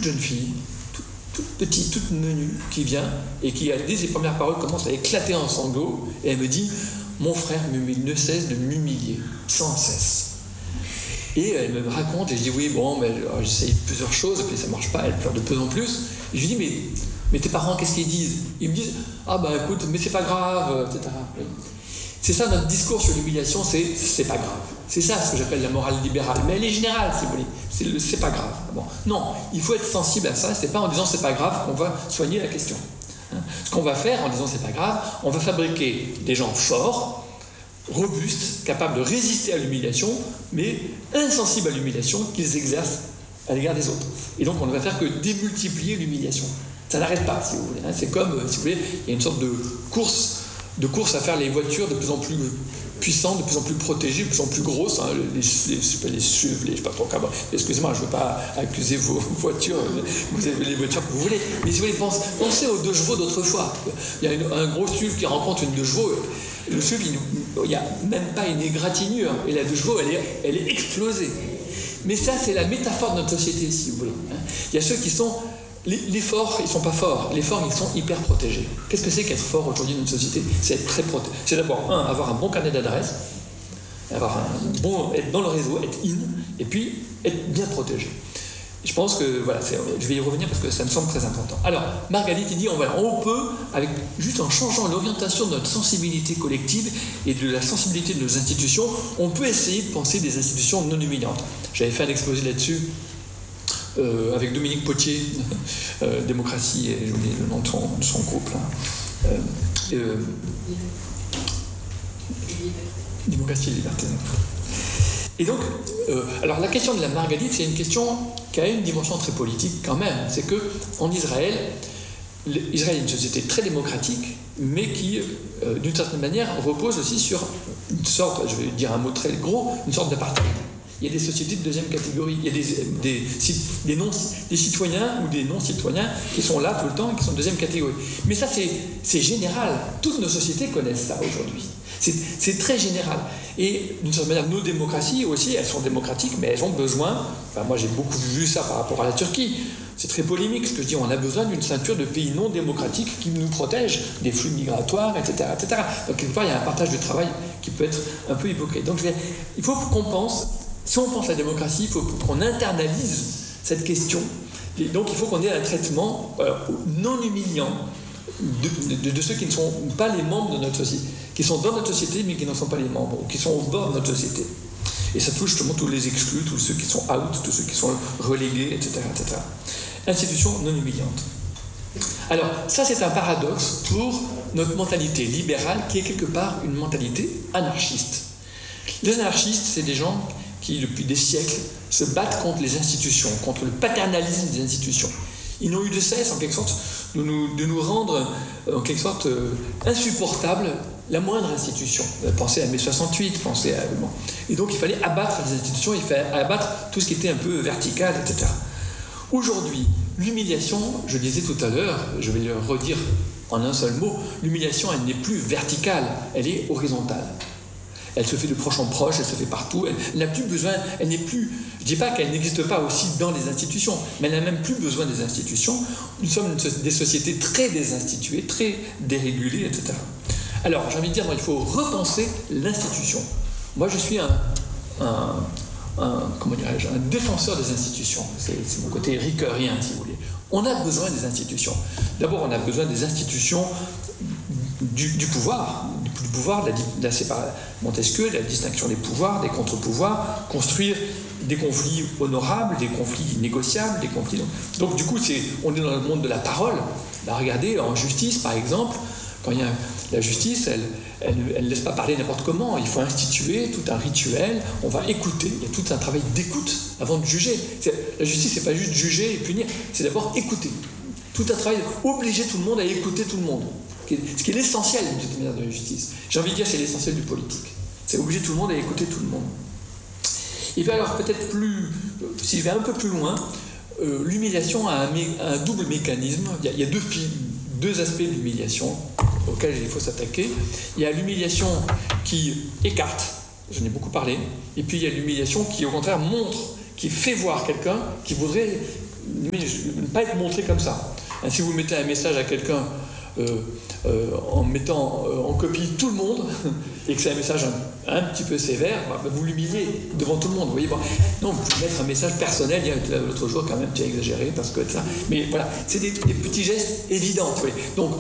toute jeune fille, toute petite, toute menue, qui vient et qui, dès ses premières paroles, commence à éclater en sanglots, et elle me dit « Mon frère ne cesse de m'humilier, sans cesse. » Et elle me raconte, et je dis « Oui, bon, mais j'essaye plusieurs choses, et puis ça ne marche pas, elle pleure de plus en plus. » Et je lui dis « Mais tes parents, qu'est-ce qu'ils disent ?» Ils me disent « Ah ben écoute, mais c'est pas grave, etc. » C'est ça notre discours sur l'humiliation, c'est pas grave. C'est ça ce que j'appelle la morale libérale. Mais elle est générale, si vous voulez. C'est pas grave. Bon. Non, il faut être sensible à ça. C'est pas en disant c'est pas grave qu'on va soigner la question. Ce qu'on va faire en disant c'est pas grave, on va fabriquer des gens forts, robustes, capables de résister à l'humiliation, mais insensibles à l'humiliation qu'ils exercent à l'égard des autres. Et donc on ne va faire que démultiplier l'humiliation. Ça n'arrête pas, si vous voulez. C'est comme, si vous voulez, il y a une sorte de course à faire les voitures de plus en plus puissantes, de plus en plus protégées, de plus en plus grosses, les SUV, je sais pas trop comment. Excusez-moi, je ne veux pas accuser vos voitures, vous avez les voitures que vous voulez, mais si vous voulez, pensez aux 2 chevaux d'autrefois. Il y a un gros SUV qui rencontre une 2 chevaux, le SUV, il n'y a même pas une égratignure, et la 2 chevaux, elle est explosée. Mais ça, c'est la métaphore de notre société, si vous voulez. Il y a ceux qui sont... Les forts, ils ne sont pas forts. Les forts, ils sont hyper protégés. Qu'est-ce que c'est qu'être fort aujourd'hui dans notre société ? C'est être très protégé. C'est d'abord, avoir un bon carnet d'adresses, être dans le réseau, être in, et puis être bien protégé. Je pense que, voilà, je vais y revenir parce que ça me semble très important. Alors, Margalit, il dit, on peut, juste en changeant l'orientation de notre sensibilité collective et de la sensibilité de nos institutions, on peut essayer de penser des institutions non humiliantes. J'avais fait un exposé là-dessus, avec Dominique Potier, Démocratie, et j'ai oublié le nom de son groupe là. Démocratie et Liberté. Et donc, alors la question de la Margalit, c'est une question qui a une dimension très politique quand même. C'est que en Israël est une société très démocratique, mais qui, d'une certaine manière, repose aussi sur une sorte, je vais dire un mot très gros, une sorte d'apartheid. Il y a des sociétés de deuxième catégorie, il y a des citoyens ou des non-citoyens qui sont là tout le temps et qui sont de deuxième catégorie. Mais ça, c'est général. Toutes nos sociétés connaissent ça aujourd'hui. C'est très général. Et d'une certaine manière, nos démocraties aussi, elles sont démocratiques, mais elles ont besoin, moi j'ai beaucoup vu ça par rapport à la Turquie, c'est très polémique ce que je dis, on a besoin d'une ceinture de pays non démocratiques qui nous protègent des flux migratoires, etc., etc. Donc quelque part, il y a un partage du travail qui peut être un peu hypocrite. Donc il faut qu'on pense, si on pense à la démocratie, il faut qu'on internalise cette question. Et donc il faut qu'on ait un traitement non humiliant de ceux qui ne sont pas les membres de notre société, qui sont dans notre société mais qui n'en sont pas les membres, ou qui sont au bord de notre société. Et ça touche justement tous les exclus, tous ceux qui sont out, tous ceux qui sont relégués, etc., etc. Institution non humiliante. Alors, ça c'est un paradoxe pour notre mentalité libérale qui est quelque part une mentalité anarchiste. Les anarchistes, c'est des gens qui, depuis des siècles, se battent contre les institutions, contre le paternalisme des institutions. Ils n'ont eu de cesse, en quelque sorte, de nous rendre, en quelque sorte, insupportables la moindre institution. Pensez à mai 68, pensez à... Bon. Et donc, il fallait abattre les institutions, il fallait abattre tout ce qui était un peu vertical, etc. Aujourd'hui, l'humiliation, je disais tout à l'heure, je vais le redire en un seul mot, l'humiliation, elle n'est plus verticale, elle est horizontale. Elle se fait de proche en proche, elle se fait partout, elle n'a plus besoin, elle n'est plus... Je ne dis pas qu'elle n'existe pas aussi dans les institutions, mais elle n'a même plus besoin des institutions. Nous sommes des sociétés très désinstituées, très dérégulées, etc. Alors, j'ai envie de dire, il faut repenser l'institution. Moi, je suis un défenseur des institutions. C'est mon côté ricoeurien, si vous voulez. On a besoin des institutions. D'abord, on a besoin des institutions du pouvoir, de la séparation. Montesquieu, la distinction des pouvoirs, des contre-pouvoirs, construire des conflits honorables, des conflits négociables, des conflits... Donc, du coup, on est dans le monde de la parole. Là, regardez, en justice, par exemple, quand il y a la justice, elle ne laisse pas parler n'importe comment. Il faut instituer tout un rituel. On va écouter. Il y a tout un travail d'écoute avant de juger. La justice, c'est pas juste juger et punir. C'est d'abord écouter. Tout un travail, obliger tout le monde à écouter tout le monde. Ce qui est l'essentiel de la justice. J'ai envie de dire, c'est l'essentiel du politique. C'est obliger tout le monde à écouter tout le monde. Et bien alors, peut-être s'il va un peu plus loin, l'humiliation a un double mécanisme. Il y a deux aspects de l'humiliation auxquels il faut s'attaquer. Il y a l'humiliation qui écarte, j'en ai beaucoup parlé, et puis il y a l'humiliation qui, au contraire, montre, qui fait voir quelqu'un qui voudrait ne pas être montré comme ça. Si vous mettez un message à quelqu'un en mettant en copie tout le monde et que c'est un message un petit peu sévère, vous l'humiliez devant tout le monde. Vous voyez, non, vous pouvez mettre un message personnel, dire l'autre jour quand même tu as exagéré parce que ça. Mais voilà, c'est des petits gestes évidents. Vous voyez. Donc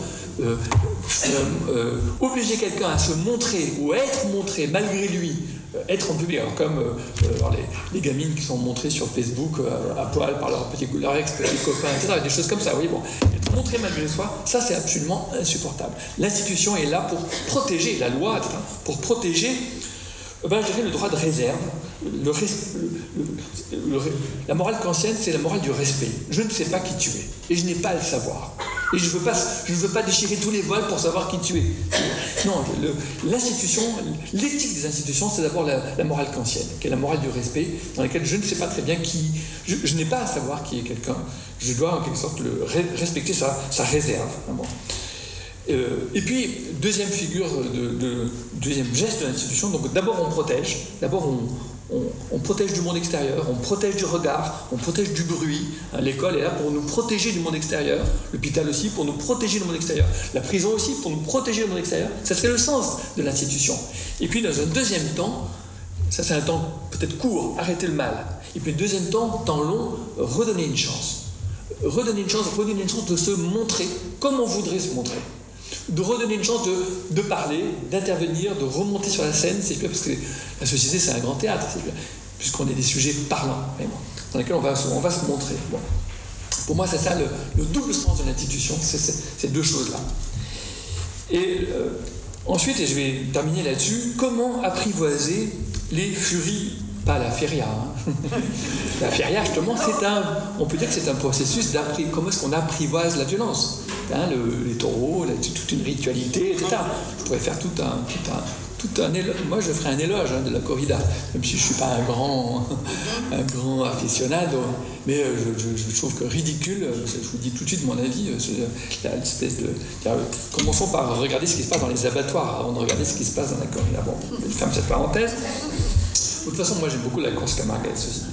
obliger quelqu'un à se montrer ou à être montré malgré lui, être en public, alors comme les gamines qui sont montrées sur Facebook à poil par leur ex-petit copain, etc., des choses comme ça, oui, bon, être montré malgré soi, ça c'est absolument insupportable. L'institution est là pour protéger, la loi, etc., pour protéger, je dirais, le droit de réserve. La morale kantienne, c'est la morale du respect. Je ne sais pas qui tu es, et je n'ai pas à le savoir. Et je ne veux pas déchirer tous les voiles pour savoir qui tu es. Non, l'institution, l'éthique des institutions, c'est d'abord la morale kantienne, qui est la morale du respect, dans laquelle je ne sais pas très bien qui... Je n'ai pas à savoir qui est quelqu'un. Je dois, en quelque sorte, respecter sa réserve. Bon. Et puis, deuxième figure, deuxième geste de l'institution, donc d'abord on protège, on protège du monde extérieur, on protège du regard, on protège du bruit. L'école est là pour nous protéger du monde extérieur, l'hôpital aussi pour nous protéger du monde extérieur, la prison aussi pour nous protéger du monde extérieur. Ça serait le sens de l'institution. Et puis dans un deuxième temps, ça c'est un temps peut-être court, arrêter le mal. Et puis deuxième temps long, redonner une chance. Redonner une chance de se montrer comme on voudrait se montrer. De redonner une chance de parler, d'intervenir, de remonter sur la scène, c'est parce que la société c'est un grand théâtre, puisqu'on est des sujets parlants, dans lesquels on va se montrer. Bon. Pour moi c'est ça le double sens de l'institution, c'est ces deux choses-là. Et ensuite, et je vais terminer là-dessus, comment apprivoiser les furies, pas la feria. La feria, justement, on peut dire que c'est un processus comment est-ce qu'on apprivoise la violence. Les taureaux, toute une ritualité, etc. Je pourrais faire tout un éloge. Moi, je ferais un éloge de la corrida, même si je ne suis pas un grand aficionado, mais je trouve que ridicule, je vous dis tout de suite mon avis, l'espèce de... Commençons par regarder ce qui se passe dans les abattoirs avant de regarder ce qui se passe dans la corrida. Bon, je ferme cette parenthèse. De toute façon, moi, j'aime beaucoup la course camarguaise aussi.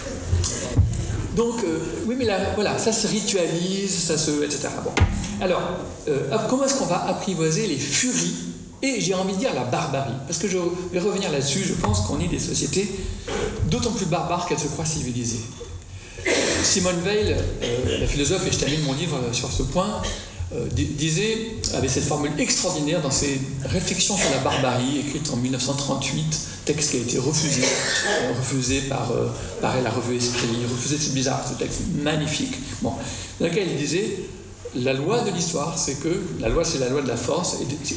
Donc, oui, mais là, voilà, ça se ritualise, etc. Bon. Alors, comment est-ce qu'on va apprivoiser les furies et, j'ai envie de dire, la barbarie? Parce que je vais revenir là-dessus, je pense qu'on est des sociétés d'autant plus barbares qu'elles se croient civilisées. Simone Weil, la philosophe, et je termine mon livre sur ce point, avait cette formule extraordinaire dans ses réflexions sur la barbarie, écrite en 1938, texte qui a été refusé par la revue Esprit, refusé, c'est bizarre, ce texte magnifique, dans lequel il disait la loi de l'histoire, c'est que la loi c'est la loi de la force,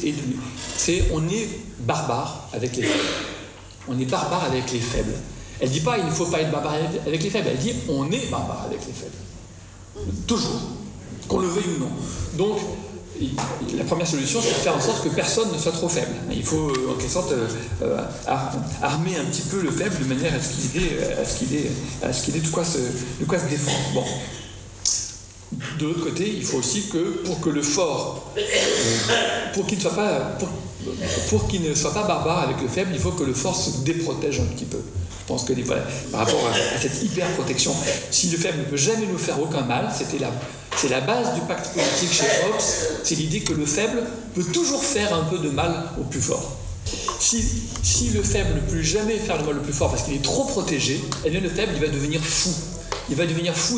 on est barbare avec les faibles. On est barbare avec les faibles. Elle ne dit pas il ne faut pas être barbare avec les faibles, elle dit on est barbare avec les faibles. Toujours. Qu'on le veuille ou non. Donc, la première solution, c'est de faire en sorte que personne ne soit trop faible. Il faut, en quelque sorte, armer un petit peu le faible de manière à ce qu'il ait de quoi se défendre. Bon. De l'autre côté, il faut aussi que, pour que le fort, pour qu'il ne soit pas barbare avec le faible, il faut que le fort se déprotège un petit peu. Je pense que par rapport à cette hyper-protection, si le faible ne peut jamais nous faire aucun mal, c'est la base du pacte politique chez Hobbes, c'est l'idée que le faible peut toujours faire un peu de mal au plus fort. Si le faible ne peut jamais faire de mal au plus fort parce qu'il est trop protégé, eh bien le faible, il va devenir fou. Il va devenir fou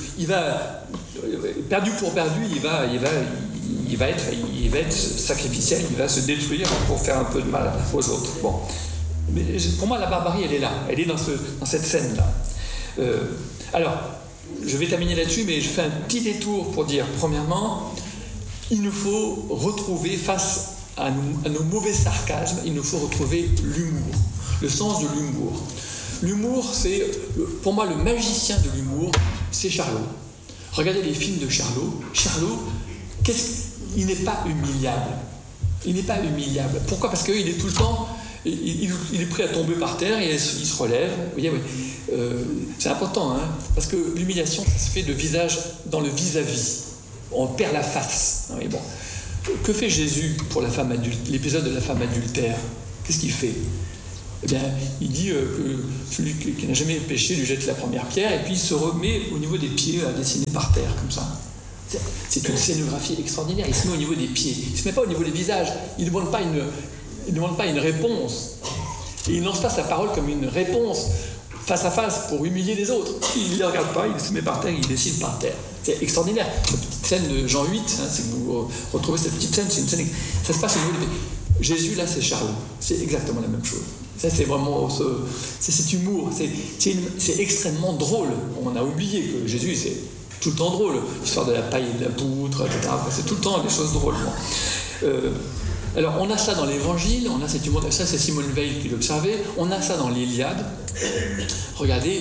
perdu pour perdu, il va être sacrificiel, il va se détruire pour faire un peu de mal aux autres. Bon. Mais pour moi, la barbarie, elle est là, elle est dans cette scène-là. Alors, je vais terminer là-dessus, mais je fais un petit détour pour dire, premièrement, il nous faut retrouver, face à nos mauvais sarcasmes, il nous faut retrouver l'humour, le sens de l'humour. L'humour, c'est, pour moi, le magicien de l'humour, c'est Charlot. Regardez les films de Charlot. Charlot, il n'est pas humiliable. Il n'est pas humiliable. Pourquoi ? Parce qu'il est tout le temps... Il est prêt à tomber par terre et il se relève. Vous voyez, c'est important, parce que l'humiliation, ça se fait dans le vis-à-vis. On perd la face. Oui, bon. Que fait Jésus pour l'épisode de la femme adultère ? Qu'est-ce qu'il fait ? eh bien, il dit que celui qui n'a jamais péché lui jette la première pierre, et puis il se remet au niveau des pieds à dessiner par terre, comme ça. C'est une scénographie extraordinaire. Il se met au niveau des pieds. Il ne se met pas au niveau des visages. Il ne demande pas une réponse. Et il ne lance pas sa parole comme une réponse face à face pour humilier les autres. Il ne les regarde pas, il se met par terre, il dessine par terre. C'est extraordinaire. Cette petite scène de Jean 8, si vous retrouvez cette petite scène, c'est une scène. Ça se passe au niveau des pieds. Jésus, là, c'est Charlot. C'est exactement la même chose. Ça, c'est vraiment c'est cet humour. C'est extrêmement drôle. On a oublié que Jésus, c'est tout le temps drôle. L'histoire de la paille et de la poutre, etc. C'est tout le temps des choses drôles. Alors, on a ça dans l'Évangile, on a cet humour. Ça, c'est Simone Veil qui l'observait. On a ça dans l'Iliade. Regardez,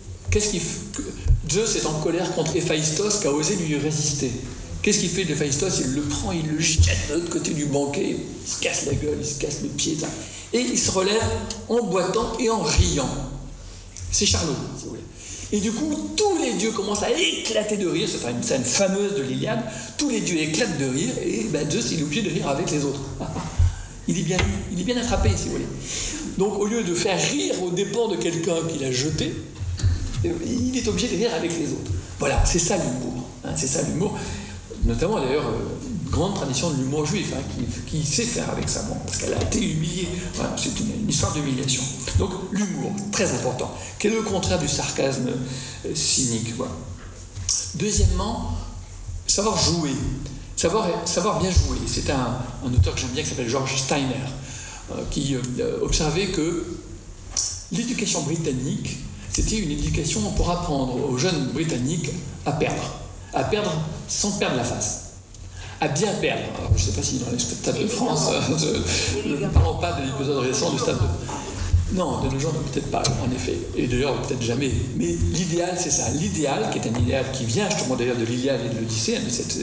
Zeus est en colère contre Héphaïstos qui a osé lui résister. Qu'est-ce qu'il fait d'Héphaïstos? Il le prend, il le jette de l'autre côté du banquet, il se casse la gueule, il se casse le pied, ça. Et il se relève en boitant et en riant. C'est Charlot, si vous voulez. Et du coup, tous les dieux commencent à éclater de rire. C'est une scène fameuse de l'Iliade. Tous les dieux éclatent de rire, et Zeus, il est obligé de rire avec les autres. Il est bien attrapé, si vous voulez. Donc, au lieu de faire rire aux dépens de quelqu'un qu'il a jeté, il est obligé de rire avec les autres. Voilà, c'est ça l'humour. C'est ça l'humour. Notamment, d'ailleurs, une grande tradition de l'humour juif, qui sait faire avec ça, parce qu'elle a été humiliée. Voilà, c'est une histoire d'humiliation. Donc, l'humour, très important. Quel est le contraire du sarcasme cynique? Voilà. Deuxièmement, savoir jouer. Savoir bien jouer. C'est un auteur que j'aime bien qui s'appelle George Steiner, qui observait que l'éducation britannique, c'était une éducation pour apprendre aux jeunes Britanniques à perdre sans perdre la face, à bien perdre. Alors, je ne sais pas si dans les stades de France, ne parlons pas de l'épisode récent du stade de... Non, de nos jours, peut-être pas, en effet, et d'ailleurs peut-être jamais. Mais l'idéal, c'est ça. L'idéal, qui est un idéal qui vient justement d'ailleurs de l'Iliade et de l'Odyssée,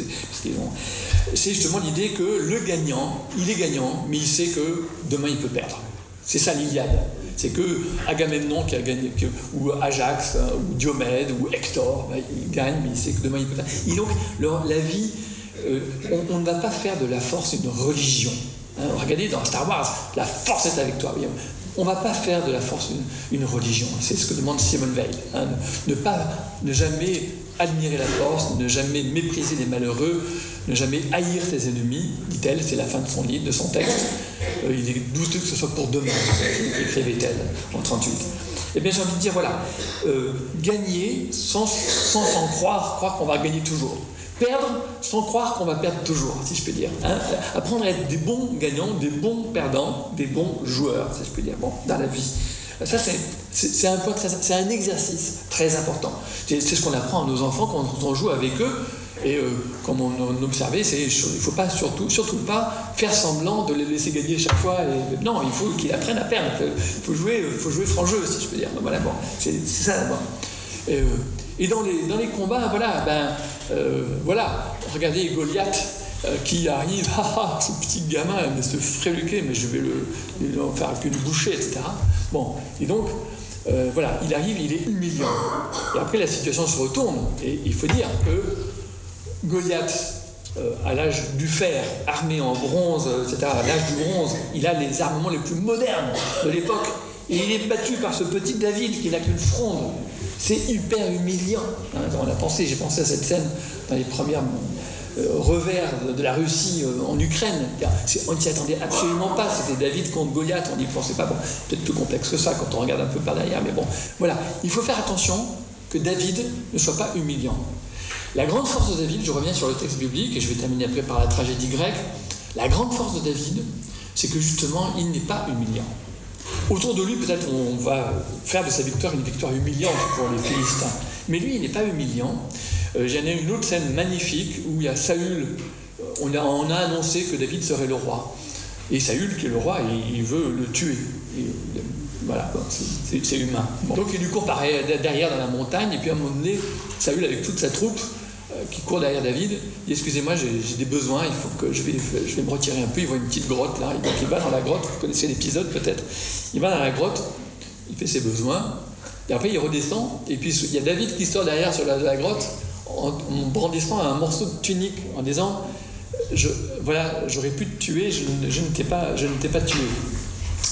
c'est justement l'idée que le gagnant, il est gagnant, mais il sait que demain il peut perdre. C'est ça l'Iliade. C'est que Agamemnon qui a gagné, ou Ajax, ou Diomède, ou Hector, il gagne, mais il sait que demain il peut perdre. Et donc, la vie, on ne va pas faire de la force une religion. Regardez dans Star Wars, la force est avec toi. On ne va pas faire de la force une religion. C'est ce que demande Simone Veil. Ne jamais admirer la force, ne jamais mépriser les malheureux, ne jamais haïr tes ennemis, dit-elle, c'est la fin de son livre, de son texte. Il est douteux que ce soit pour demain, écrivait-elle en 1938. Eh bien, j'ai envie de dire, voilà, gagner sans croire qu'on va gagner toujours. Perdre sans croire qu'on va perdre toujours, si je peux dire. Apprendre à être des bons gagnants, des bons perdants, des bons joueurs, si je peux dire, dans la vie. Ça, c'est un exercice très important. C'est ce qu'on apprend à nos enfants quand on joue avec eux. Et comme on observait, il ne faut pas surtout pas faire semblant de les laisser gagner chaque fois. Non, il faut qu'ils apprennent à perdre. Il faut jouer franc jeu, si je peux dire. Voilà, bon, c'est ça d'abord. Et dans les combats, voilà, regardez Goliath qui arrive, ce petit gamin, mais se fréluquer, mais je vais lui en faire qu'une bouchée, etc. Bon, et donc, voilà, il arrive, il est humiliant. Et après, la situation se retourne, et il faut dire que Goliath, à l'âge du fer, armé en bronze, etc., à l'âge du bronze, il a les armements les plus modernes de l'époque, et il est battu par ce petit David qui n'a qu'une fronde. C'est hyper humiliant. J'ai pensé à cette scène dans les premiers revers de la Russie en Ukraine. On ne s'y attendait absolument pas. C'était David contre Goliath. On n'y pensait pas. Bon, peut-être plus complexe que ça quand on regarde un peu par derrière. Mais bon, voilà. Il faut faire attention que David ne soit pas humiliant. La grande force de David, je reviens sur le texte biblique et je vais terminer après par la tragédie grecque. La grande force de David, c'est que justement, il n'est pas humiliant. Autour de lui, peut-être, on va faire de sa victoire une victoire humiliante pour les Philistins. Mais lui, il n'est pas humiliant. J'en ai une autre scène magnifique où il y a Saül. On a annoncé que David serait le roi. Et Saül, qui est le roi, il veut le tuer. Voilà, c'est humain. Bon. Donc il lui court derrière dans la montagne, et puis à un moment donné, Saül, avec toute sa troupe, qui court derrière David, dit « Excusez-moi, j'ai des besoins, il faut que je vais me retirer un peu. » Il voit une petite grotte là, donc il va dans la grotte, vous connaissez l'épisode peut-être. Il va dans la grotte, il fait ses besoins, et après il redescend, et puis il y a David qui sort derrière sur la grotte en brandissant un morceau de tunique, en disant « J'aurais pu te tuer, je ne t'ai pas tué. »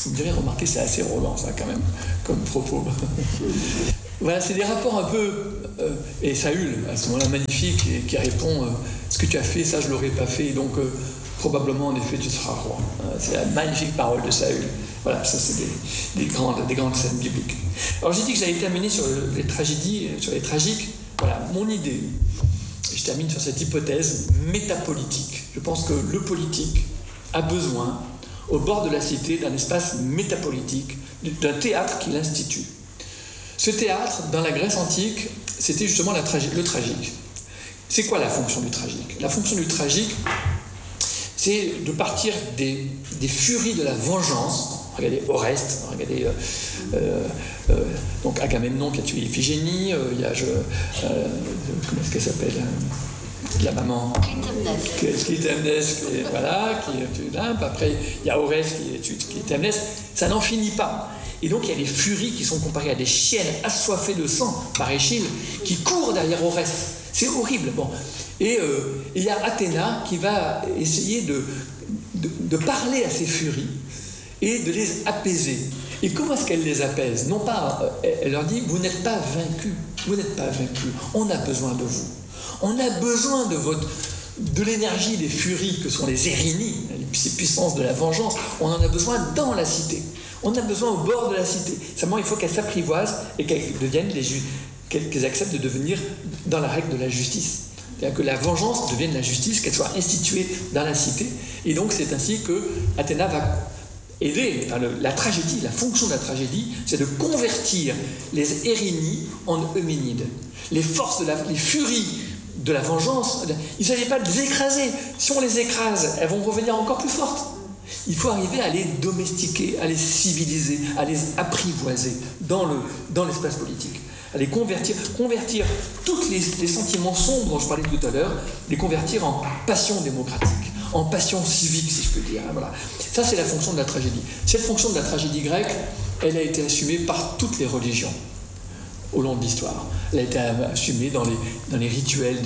Vous me direz, remarquez, c'est assez Roland, ça, quand même, comme propos. Voilà, c'est des rapports un peu... et Saül, à ce moment-là, magnifique, et qui répond ce que tu as fait, ça, je ne l'aurais pas fait, donc probablement, en effet, tu seras roi. C'est la magnifique parole de Saül. Voilà, ça, c'est des grandes scènes bibliques. Alors, j'ai dit que j'allais terminer sur les tragédies, sur les tragiques. Voilà, mon idée. Je termine sur cette hypothèse métapolitique. Je pense que le politique a besoin, au bord de la cité, d'un espace métapolitique, d'un théâtre qui l'institue. Ce théâtre, dans la Grèce antique, c'était justement le tragique. C'est quoi la fonction du tragique ? La fonction du tragique, c'est de partir des furies de la vengeance. Regardez Oreste, regardez donc Agamemnon qui a tué Iphigénie, il y a comment est-ce qu'elle s'appelle la maman Clytemnestre, voilà, qui tue Olympe. Après il y a Oreste qui tue Clytemnestre. Ça n'en finit pas. Et donc il y a les furies qui sont comparées à des chiennes assoiffées de sang par Échille qui courent derrière Oreste. C'est horrible. Bon. Et il y a Athéna qui va essayer de parler à ces furies et de les apaiser. Et comment est-ce qu'elle les apaise ? Non pas, elle leur dit, vous n'êtes pas vaincus, on a besoin de vous. On a besoin de l'énergie des furies que sont les Érinies, ces puissances de la vengeance, on en a besoin dans la cité. On a besoin au bord de la cité. Seulement, il faut qu'elles s'apprivoisent et qu'elles acceptent de devenir dans la règle de la justice. C'est-à-dire que la vengeance devienne la justice, qu'elle soit instituée dans la cité. Et donc, c'est ainsi que Athéna va aider. La tragédie, la fonction de la tragédie, c'est de convertir les Érinies en Euménides. Les forces, les furies de la vengeance, il ne s'agit pas de les écraser. Si on les écrase, elles vont revenir encore plus fortes. Il faut arriver à les domestiquer, à les civiliser, à les apprivoiser dans l'espace politique, à les convertir tous les sentiments sombres dont je parlais tout à l'heure, les convertir en passion démocratique, en passion civique, si je peux dire. Voilà. Ça, c'est la fonction de la tragédie. Cette fonction de la tragédie grecque, elle a été assumée par toutes les religions au long de l'histoire. Elle a été assumée dans les rituels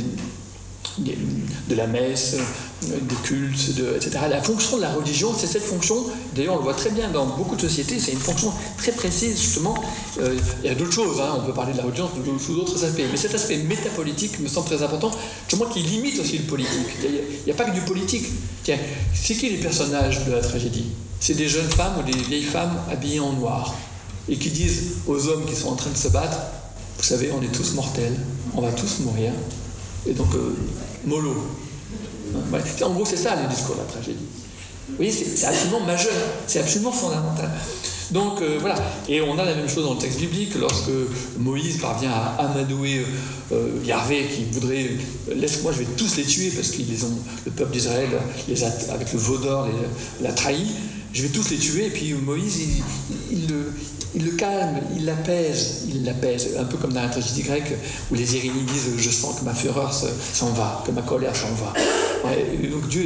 de la messe, des cultes, etc. La fonction de la religion, c'est cette fonction, d'ailleurs on le voit très bien dans beaucoup de sociétés, c'est une fonction très précise justement. Il y a d'autres choses, on peut parler de la religion sous d'autres aspects, mais cet aspect métapolitique me semble très important, justement qui limite aussi le politique. Il n'y a pas que du politique. Tiens, c'est qui les personnages de la tragédie ? C'est des jeunes femmes ou des vieilles femmes habillées en noir et qui disent aux hommes qui sont en train de se battre, vous savez, on est tous mortels, on va tous mourir. Et donc, mollo. Ouais. En gros, c'est ça le discours de la tragédie. Vous voyez, c'est absolument majeur, c'est absolument fondamental. Donc, voilà. Et on a la même chose dans le texte biblique, lorsque Moïse parvient à amadouer Yahvé, qui voudrait, laisse-moi, je vais tous les tuer, parce qu'ils ont, le peuple d'Israël, avec le veau d'or, l'a trahi, je vais tous les tuer, et puis Moïse, il le calme, il l'apaise, un peu comme dans la tragédie grecque où les Érinies disent « je sens que ma fureur s'en va, que ma colère s'en va ». Ouais, donc Dieu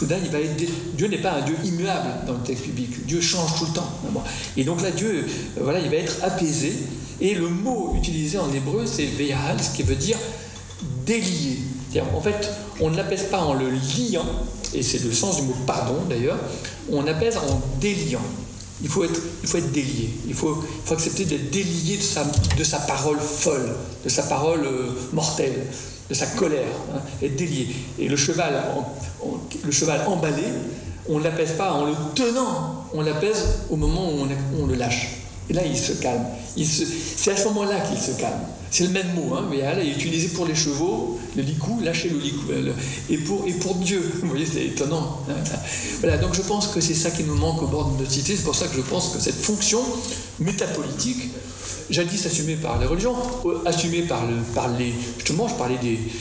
n'est pas un Dieu immuable dans le texte biblique, Dieu change tout le temps. Et donc là, Dieu, il va être apaisé, et le mot utilisé en hébreu, c'est « veyahal », ce qui veut dire « délier ». En fait, on ne l'apaise pas en le liant, et c'est le sens du mot « pardon » d'ailleurs, on apaise en déliant. Il faut être délié. Il faut accepter d'être délié de sa parole folle, de sa parole mortelle, de sa colère, être délié. Et le cheval emballé, on ne l'apaise pas en le tenant, on l'apaise au moment où on le lâche. Et là, il se calme. C'est à ce moment-là qu'il se calme. C'est le même mot, mais là, il est utilisé pour les chevaux, le licou, lâcher le licou. Et pour Dieu, vous voyez, c'est étonnant. Voilà, donc je pense que c'est ça qui nous manque au bord de notre cité. C'est pour ça que je pense que cette fonction métapolitique, jadis assumée par les religions, assumée par les... Justement, je parlais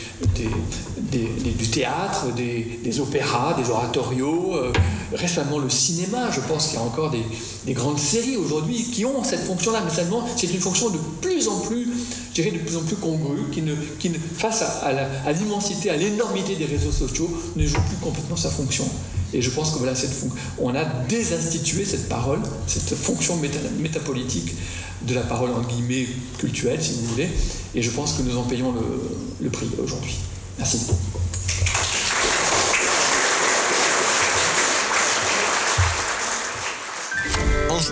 du théâtre, des opéras, des oratorios, récemment le cinéma. Je pense qu'il y a encore des grandes séries aujourd'hui qui ont cette fonction-là, mais seulement c'est une fonction de plus en plus congrue, qui face à l'immensité, à l'énormité des réseaux sociaux, ne joue plus complètement sa fonction. Et je pense que voilà, on a désinstitué cette parole, cette fonction métapolitique de la parole en guillemets cultuelle, si vous voulez, et je pense que nous en payons le prix aujourd'hui. Merci.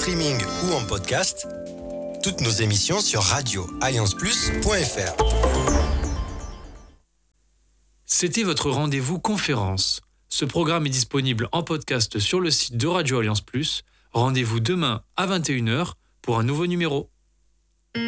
streaming ou en podcast. Toutes nos émissions sur radioallianceplus.fr. C'était votre rendez-vous conférence. Ce programme est disponible en podcast sur le site de Radio Alliance Plus. Rendez-vous demain à 21h pour un nouveau numéro.